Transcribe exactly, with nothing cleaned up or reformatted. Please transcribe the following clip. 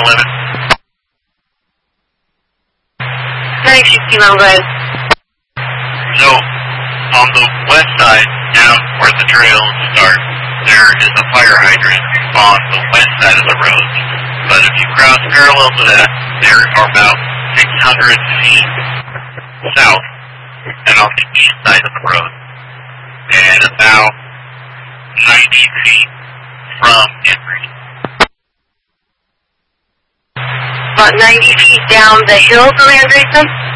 eleven. nine sixty Mount Road. So, on the west side, down where the trails start, there is a fire hydrant on the west side of the road. But if you cross parallel to that, there are about six hundred feet south and on the east side of the road. And about ninety feet from Henry. About ninety feet down the hill from Andresen?